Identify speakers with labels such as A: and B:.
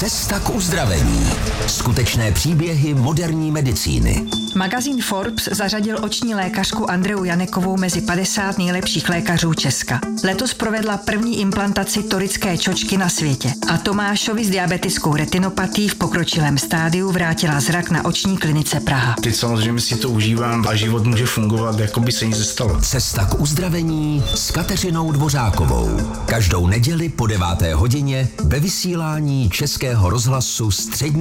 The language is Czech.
A: Cesta k uzdravení. Skutečné příběhy moderní medicíny.
B: Magazín Forbes zařadil oční lékařku Andreu Janekovou mezi 50 nejlepších lékařů Česka. Letos provedla první implantaci torické čočky na světě a Tomášovi s diabetickou retinopatií v pokročilém stádiu vrátila zrak na oční klinice Praha.
C: Teď samozřejmě si to užívám a život může fungovat, jako by se nic nestalo.
A: Cesta k uzdravení s Kateřinou Dvořákovou. Každou neděli po 9. hodině ve vysílání Českého rozhlasu Střední